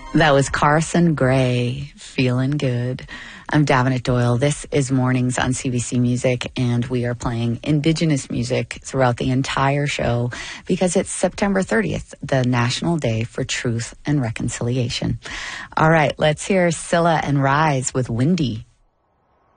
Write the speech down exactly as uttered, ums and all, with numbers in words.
That was Carson Gray, Feeling Good. I'm Davenant Doyle. This is Mornings on C B C Music, and we are playing Indigenous music throughout the entire show because it's September thirtieth, the National Day for Truth and Reconciliation. All right, let's hear Scylla and Rise with Windy.